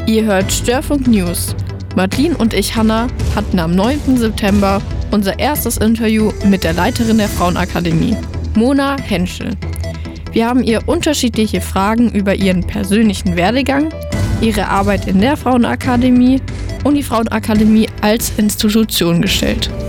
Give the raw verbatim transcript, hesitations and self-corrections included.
Ihr hört Störfunk News. Madeline und ich, Hannah, hatten am neunten September unser erstes Interview mit der Leiterin der Frauenakademie, Mona Henschel. Wir haben ihr unterschiedliche Fragen über ihren persönlichen Werdegang, ihre Arbeit in der Frauenakademie und die Frauenakademie als Institution gestellt.